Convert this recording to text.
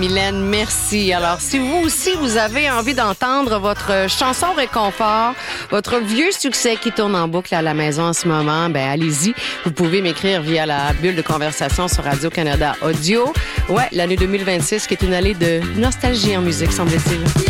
Mylène, merci. Alors, si vous aussi, vous avez envie d'entendre votre chanson réconfort, votre vieux succès qui tourne en boucle à la maison en ce moment, ben allez-y. Vous pouvez m'écrire via la bulle de conversation sur Radio-Canada Audio. Ouais, l'année 2026 qui est une année de nostalgie en musique, semble-t-il.